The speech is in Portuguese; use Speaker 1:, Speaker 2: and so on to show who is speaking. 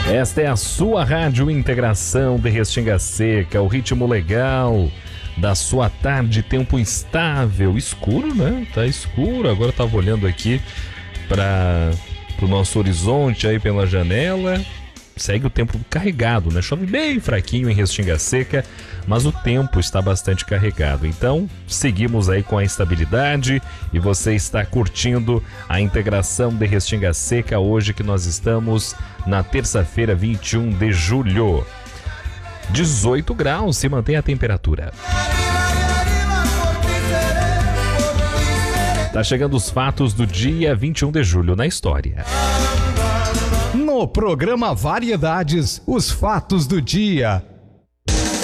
Speaker 1: Esta é a sua Rádio Integração de Restinga Seca, o ritmo legal da sua tarde, tempo instável, escuro, né? Tá escuro, agora eu tava olhando aqui para o nosso horizonte aí pela janela. Segue o tempo carregado, né? Chove bem fraquinho em Restinga Seca, mas o tempo está bastante carregado. Então, seguimos aí com a estabilidade e você está curtindo a integração de Restinga Seca hoje, que nós estamos na terça-feira, 21 de julho. 18 graus se mantém a temperatura. Tá chegando os fatos do dia 21 de julho na história.
Speaker 2: No programa Variedades, os fatos do dia.